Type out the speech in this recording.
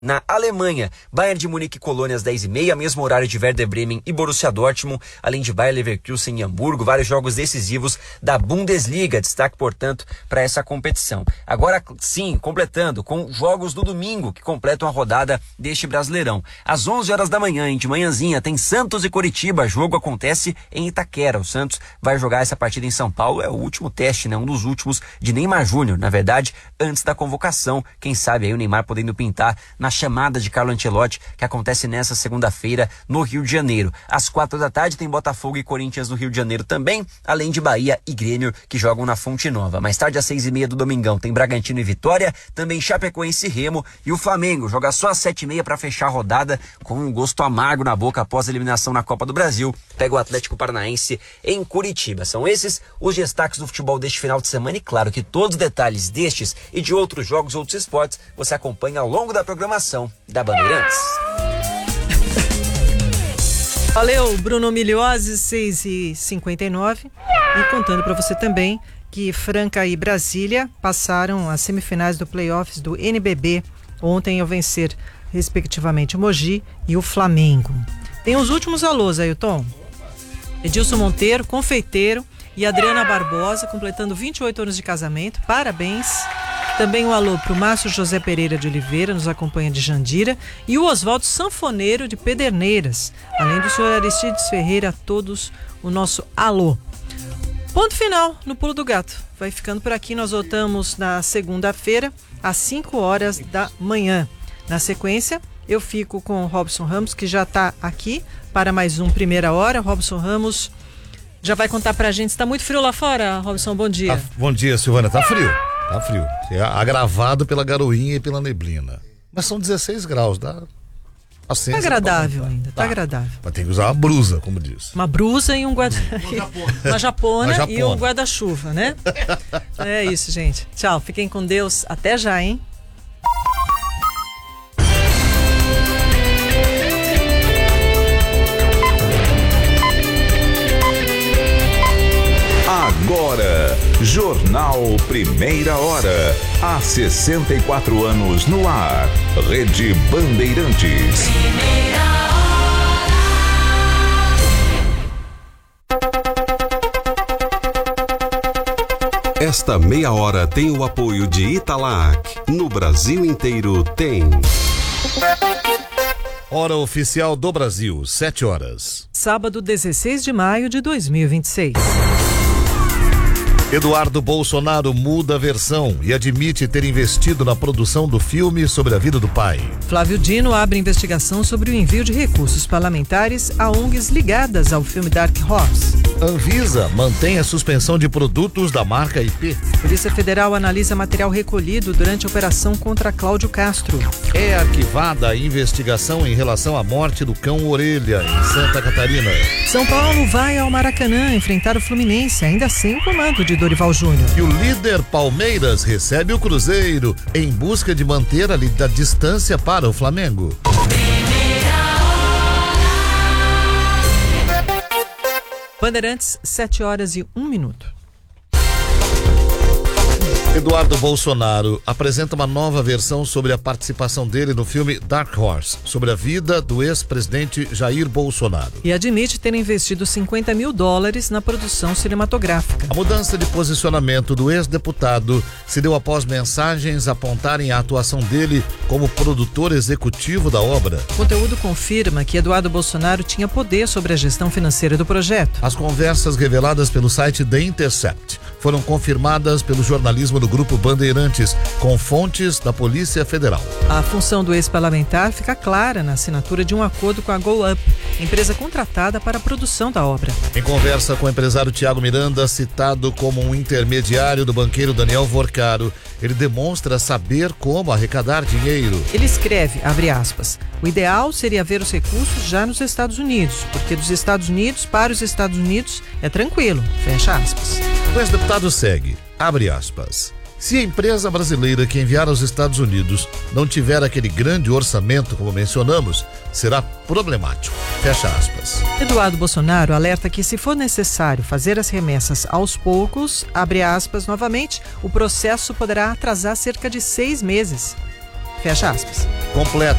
Na Alemanha, Bayern de Munique e Colônia às 10h30, mesmo horário de Werder Bremen e Borussia Dortmund, além de Bayer Leverkusen e Hamburgo, vários jogos decisivos da Bundesliga, destaque, portanto, para essa competição. Agora sim, completando com jogos do domingo, que completam a rodada deste Brasileirão. Às 11 horas da manhã, de manhãzinha, tem Santos e Coritiba, jogo acontece em Itaquera. O Santos vai jogar essa partida em São Paulo, é o último teste, né? Um dos últimos de Neymar Júnior, na verdade, antes da convocação. Quem sabe aí o Neymar podendo pintar na chamada de Carlo Ancelotti, que acontece nessa segunda-feira no Rio de Janeiro. Às 4 da tarde tem Botafogo e Corinthians no Rio de Janeiro também, além de Bahia e Grêmio, que jogam na Fonte Nova. Mais tarde, às 6h30 do domingão, tem Bragantino e Vitória, também Chapecoense e Remo, e o Flamengo joga só às 7h30 para fechar a rodada com um gosto amargo na boca após a eliminação na Copa do Brasil. Pega o Atlético Paranaense em Curitiba. São esses os destaques do futebol deste final de semana, e claro que todos os detalhes destes e de outros jogos, outros esportes, você acompanha ao longo da programação da Bandeirantes. Valeu, Bruno Miliose, 6h59. E contando para você também que Franca e Brasília passaram as semifinais do playoffs do NBB ontem ao vencer, respectivamente, o Mogi e o Flamengo. Tem os últimos alôs, Ailton. Edilson Monteiro, confeiteiro, e Adriana Barbosa, completando 28 anos de casamento. Parabéns. Também um alô para o Márcio José Pereira de Oliveira, nos acompanha de Jandira, e o Oswaldo Sanfoneiro de Pederneiras. Além do senhor Aristides Ferreira, a todos o nosso alô. Ponto final no Pulo do Gato. Vai ficando por aqui, nós voltamos na segunda-feira, às 5 horas da manhã. Na sequência, eu fico com o Robson Ramos, que já está aqui para mais um Primeira Hora. Robson Ramos já vai contar pra gente. Está muito frio lá fora, Robson? Bom dia. Bom dia, Silvana. Tá frio. Tá frio. É agravado pela garoinha e pela neblina. Mas são 16 graus, dá paciência. Tá agradável ainda, tá agradável. Mas tem que usar uma blusa, como diz. Uma blusa e uma japona e um guarda-chuva, né? É isso, gente. Tchau, fiquem com Deus. Até já, hein? Agora, Jornal Primeira Hora. Há 64 anos no ar. Rede Bandeirantes. Primeira hora. Esta meia hora tem o apoio de Italac. No Brasil inteiro tem. Hora oficial do Brasil, 7 horas. Sábado, 16 de maio de 2026. Eduardo Bolsonaro muda a versão e admite ter investido na produção do filme sobre a vida do pai. Flávio Dino abre investigação sobre o envio de recursos parlamentares a ONGs ligadas ao filme Dark Horse. Anvisa mantém a suspensão de produtos da marca IP. Polícia Federal analisa material recolhido durante a operação contra Cláudio Castro. É arquivada a investigação em relação à morte do cão Orelha, em Santa Catarina. São Paulo vai ao Maracanã enfrentar o Fluminense, ainda sem o comando de Dorival Júnior. E o líder Palmeiras recebe o Cruzeiro em busca de manter a distância para o Flamengo. Bandeirantes, 7h01. Eduardo Bolsonaro apresenta uma nova versão sobre a participação dele no filme Dark Horse, sobre a vida do ex-presidente Jair Bolsonaro. E admite ter investido $50 mil na produção cinematográfica. A mudança de posicionamento do ex-deputado se deu após mensagens apontarem a atuação dele como produtor executivo da obra. O conteúdo confirma que Eduardo Bolsonaro tinha poder sobre a gestão financeira do projeto. As conversas reveladas pelo site The Intercept foram confirmadas pelo jornalismo do Grupo Bandeirantes, com fontes da Polícia Federal. A função do ex-parlamentar fica clara na assinatura de um acordo com a Go Up, empresa contratada para a produção da obra. Em conversa com o empresário Tiago Miranda, citado como um intermediário do banqueiro Daniel Vorcaro, ele demonstra saber como arrecadar dinheiro. Ele escreve, abre aspas, o ideal seria ver os recursos já nos Estados Unidos, porque dos Estados Unidos para os Estados Unidos é tranquilo, fecha aspas. O ex-deputado segue, abre aspas. Se a empresa brasileira que enviar aos Estados Unidos não tiver aquele grande orçamento, como mencionamos, será problemático. Fecha aspas. Eduardo Bolsonaro alerta que, se for necessário fazer as remessas aos poucos, abre aspas novamente, o processo poderá atrasar cerca de 6 meses. Fecha aspas. Completo.